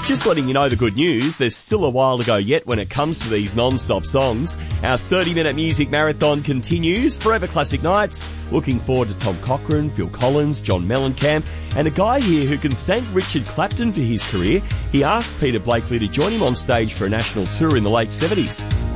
Just letting you know the good news, there's still a while to go yet when it comes to these non-stop songs. Our 30-minute music marathon continues, Forever Classic Nights. Looking forward to Tom Cochrane, Phil Collins, John Mellencamp, and a guy here who can thank Richard Clapton for his career. He asked Peter Blakely to join him on stage for a national tour in the late 70s.